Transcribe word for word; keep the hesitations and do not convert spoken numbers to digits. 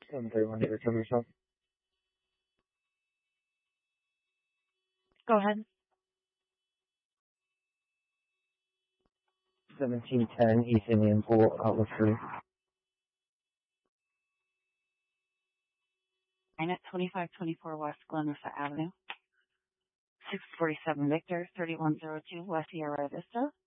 seven thirty-one, you recover yourself. Go ahead. seventeen ten, East Indian Pool, Outlook three. I'm at twenty-five twenty-four West Glenrissa Avenue. six forty-seven Victor, thirty-one oh two West Sierra Vista.